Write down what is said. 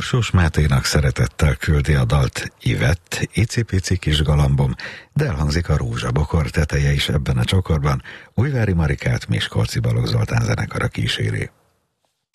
Borsós Máténak szeretettel küldi a dalt Ivett, icipici kis galambom, de elhangzik a Rózsabokor teteje is ebben a csokorban. Újvári Marikát Miskolci Balogh Zoltán zenekara kíséri.